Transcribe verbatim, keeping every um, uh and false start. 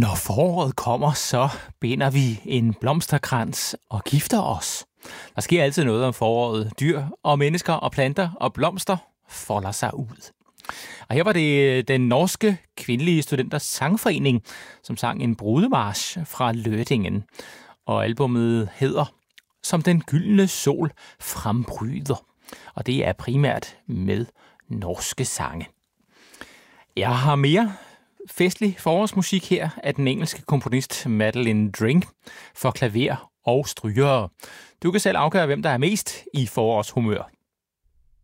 Når foråret kommer, så binder vi en blomsterkrans og gifter os. Der sker altid noget om foråret. Dyr og mennesker og planter og blomster folder sig ud. Og her var det den norske kvindelige studenters sangforening, som sang en brudemarch fra Lødingen. Og albummet hedder Som den gyldne sol frembryder. Og det er primært med norske sange. Jeg har mere festlig forårsmusik her af den engelske komponist Madeline Drink for klaver og strygere. Du kan selv afgøre, hvem der er mest i forårshumør.